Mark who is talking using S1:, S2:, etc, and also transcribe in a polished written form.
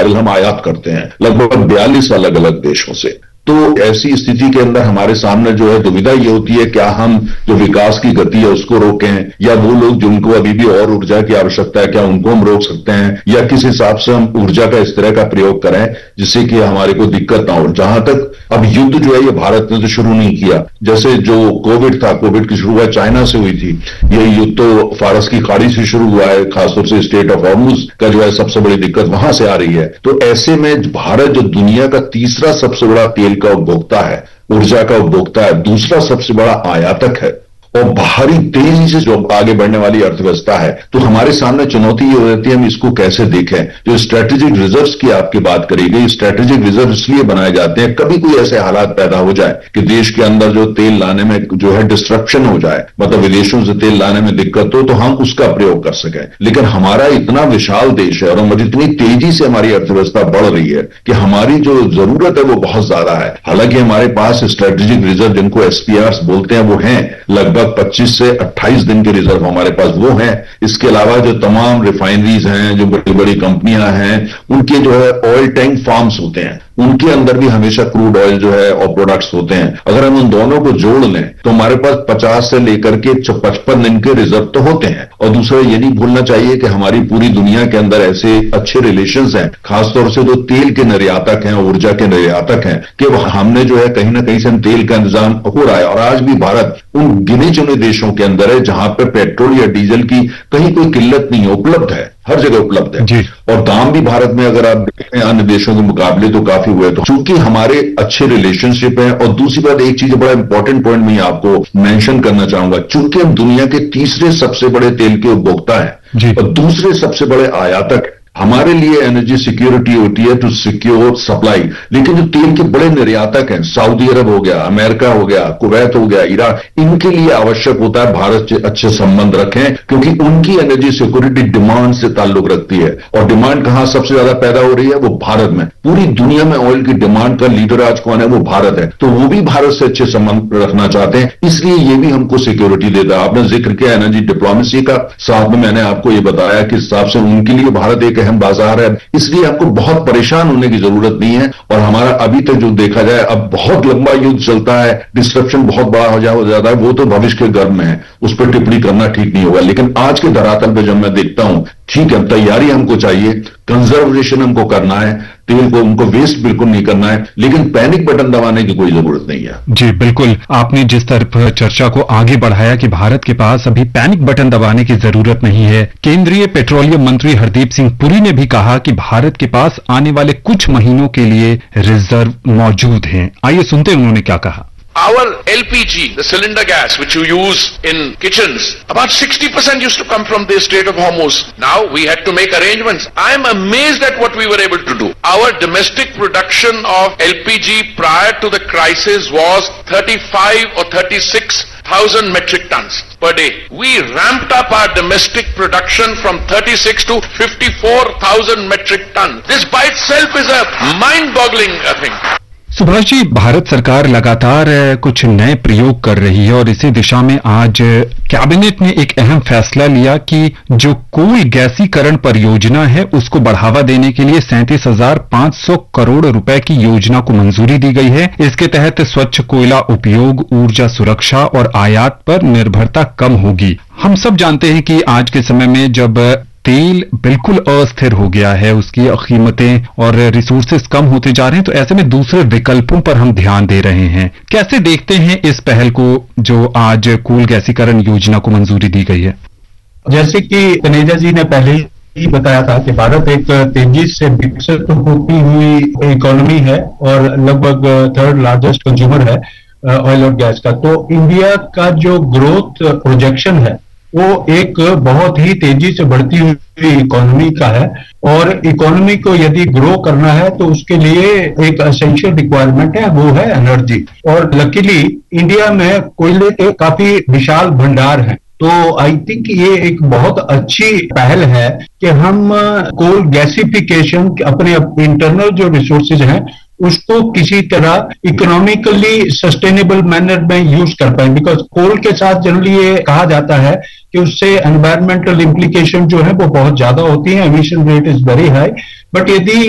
S1: Barrel हम आयात करते हैं, लगभग 42 अलग अलग देशों से। तो ऐसी स्थिति के अंदर हमारे सामने जो है दुविधा ये होती है, क्या हम जो विकास की गति है उसको रोकें, या वो लोग जिनको अभी भी और ऊर्जा की आवश्यकता है क्या उनको हम रोक सकते हैं, या किस हिसाब से हम ऊर्जा का इस तरह का प्रयोग करें जिससे कि हमारे को दिक्कत ना हो। जहां तक अब युद्ध जो है ये भारत ने तो शुरू नहीं किया, जैसे जो कोविड था, कोविड की शुरुआत चाइना से हुई थी, ये युद्ध तो फारस की खाड़ी से शुरू हुआ है, खासतौर से स्टेट ऑफ हॉर्मुज का जो है सबसे बड़ी दिक्कत वहां से आ रही है। तो ऐसे में भारत जो दुनिया का तीसरा सबसे बड़ा तेल का उपभोक्ता है, ऊर्जा का उपभोक्ता है, दूसरा सबसे बड़ा आयातक है, और बाहरी तेजी से जो आगे बढ़ने वाली अर्थव्यवस्था है, तो हमारे सामने चुनौती ये हो जाती है हम इसको कैसे देखें। जो स्ट्रेटेजिक रिजर्व्स की आपकी बात करी गई, स्ट्रेटेजिक रिजर्व इसलिए बनाए जाते हैं कभी कोई ऐसे हालात पैदा हो जाए कि देश के अंदर जो तेल लाने में जो है डिस्ट्रप्शन हो जाए, मतलब विदेशों से तेल लाने में दिक्कत हो, तो हम उसका प्रयोग कर सकें। लेकिन हमारा इतना विशाल देश है और इतनी तेजी से हमारी अर्थव्यवस्था बढ़ रही है कि हमारी जो जरूरत है वो बहुत ज्यादा है। हालांकि हमारे पास स्ट्रेटेजिक रिजर्व जिनको SPRs बोलते हैं वो हैं, लगभग 25 से 28 दिन के रिजर्व हमारे पास वो हैं। इसके अलावा जो तमाम रिफाइनरीज हैं, जो बड़ी बड़ी कंपनियां हैं, उनके जो है ऑयल टैंक फार्म्स होते हैं, उनके अंदर भी हमेशा क्रूड ऑयल जो है और प्रोडक्ट्स होते हैं। अगर हम उन दोनों को जोड़ लें तो हमारे पास 50 से लेकर के 55 दिन के रिजर्व तो होते हैं। और दूसरा ये नहीं भूलना चाहिए कि हमारी पूरी दुनिया के अंदर ऐसे अच्छे रिलेशंस हैं, खासतौर से जो तेल के निर्यातक हैं, ऊर्जा के निर्यातक हैं, कि हमने जो है कहीं ना कहीं से तेल का इंतजाम हो रहा है। और आज भी भारत उन गिने चुने देशों के अंदर है जहां पर पेट्रोल या डीजल की कहीं कोई किल्लत नहीं है, उपलब्ध है, हर जगह उपलब्ध है। और दाम भी भारत में अगर आप देखें अन्य देशों के मुकाबले तो काफी हुए। तो चूंकि हमारे अच्छे रिलेशनशिप हैं, और दूसरी बात एक चीज बड़ा इंपॉर्टेंट पॉइंट मैं आपको मेंशन करना चाहूंगा, चूंकि हम दुनिया के तीसरे सबसे बड़े तेल के उपभोक्ता हैं और दूसरे सबसे बड़े आयातक हैं, हमारे लिए एनर्जी सिक्योरिटी होती है टू सिक्योर सप्लाई। लेकिन जो तेल के बड़े निर्यातक हैं, सऊदी अरब हो गया, अमेरिका हो गया, कुवैत हो गया, ईरान, इनके लिए आवश्यक होता है भारत से अच्छे संबंध रखें, क्योंकि उनकी एनर्जी सिक्योरिटी डिमांड से ताल्लुक रखती है। और डिमांड कहां सबसे ज्यादा पैदा हो रही है? वो भारत में। पूरी दुनिया में ऑयल की डिमांड का लीडर आज कौन है? वो भारत है। तो वो भी भारत से अच्छे संबंध रखना चाहते हैं, इसलिए ये भी हमको सिक्योरिटी देता है। आपने जिक्र किया एनर्जी डिप्लोमेसी का, साथ में मैंने आपको ये बताया कि हिसाब से उनके लिए भारत एक अहम बाजार है, इसलिए आपको बहुत परेशान होने की जरूरत नहीं है। और हमारा अभी तक जो देखा जाए, अब बहुत लंबा युद्ध चलता है, डिस्ट्रप्शन बहुत बड़ा हो जाता है, वो तो भविष्य के गर्भ में है, उस पर टिप्पणी करना ठीक नहीं होगा। लेकिन आज के धरातल पर जब मैं देखता हूं, ठीक है, तैयारी हमको चाहिए, कंजर्वेशन हमको करना है, तेल को हमको वेस्ट बिल्कुल नहीं करना है, लेकिन पैनिक बटन दबाने की कोई जरूरत नहीं है।
S2: जी बिल्कुल, आपने जिस तरफ चर्चा को आगे बढ़ाया कि भारत के पास अभी पैनिक बटन दबाने की जरूरत नहीं है, केंद्रीय पेट्रोलियम मंत्री हरदीप सिंह पुरी ने भी कहा कि भारत के पास आने वाले कुछ महीनों के लिए रिजर्व मौजूद हैं। आइए सुनते हैं उन्होंने क्या कहा।
S3: Our LPG, the cylinder gas which you use in kitchens, about 60% used to come from the Strait of Hormuz. Now we had to make arrangements. I am amazed at what we were able to do. Our domestic production of LPG prior to the crisis was 35 or 36,000 metric tons per day. We ramped up our domestic production from 36 to 54,000 metric tons. This by itself is a mind-boggling thing.
S2: Subhash ji, Bharat सरकार लगातार कुछ नए प्रयोग कर रही है और इसी दिशा में आज कैबिनेट ने एक अहम फैसला लिया कि जो कोल गैसीकरण परियोजना है उसको बढ़ावा देने के लिए 37,500 करोड़ रुपए की योजना को मंजूरी दी गई है। इसके तहत स्वच्छ कोयला उपयोग, ऊर्जा सुरक्षा और आयात पर निर्भरता कम होगी। हम सब जानते हैं कि आज के समय में जब तेल बिल्कुल अस्थिर हो गया है, उसकी कीमतें और रिसोर्सेज कम होते जा रहे हैं, तो ऐसे में दूसरे विकल्पों पर हम ध्यान दे रहे हैं। कैसे देखते हैं इस पहल को जो आज कोल गैसीकरण योजना को मंजूरी दी गई है?
S4: जैसे कि तनेजा जी ने पहले ही बताया था कि भारत एक तेजी से विकसित होती हुई इकोनॉमी है और लगभग 3rd लार्जेस्ट कंज्यूमर है ऑयल और गैस का। तो इंडिया का जो ग्रोथ प्रोजेक्शन है वो एक बहुत ही तेजी से बढ़ती हुई इकोनॉमी का है, और इकोनॉमी को यदि ग्रो करना है तो उसके लिए एक एसेंशियल रिक्वायरमेंट है, वो है एनर्जी। और लकीली इंडिया में कोयले के काफी विशाल भंडार हैं। तो आई थिंक ये एक बहुत अच्छी पहल है कि हम कोल गैसिफिकेशन अपने इंटरनल जो रिसोर्सेज हैं उसको किसी तरह इकोनॉमिकली सस्टेनेबल मैनर में यूज कर पाए। बिकॉज कोल के साथ जनरली ये कहा जाता है कि उससे एनवायरमेंटल इम्प्लीकेशन जो है वो बहुत ज्यादा होती है, emission rate is very high. But यदि